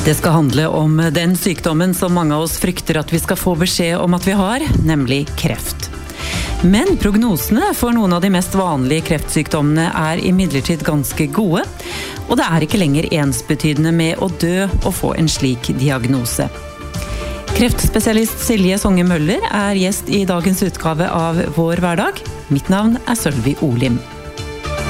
Det skal handle om den sykdommen som mange av oss frykter at vi skal få beskjed om at vi har, nemlig kreft. Men prognosene for noen av de mest vanlige kreftsykdommene er imidlertid ganske gode, og det er ikke lenger ensbetydende med å dø og få en slik diagnose. Kreftspesialist Silje Songe Møller er gjest i dagens utgave av Vår hverdag. Mitt navn er Sølvi Olim.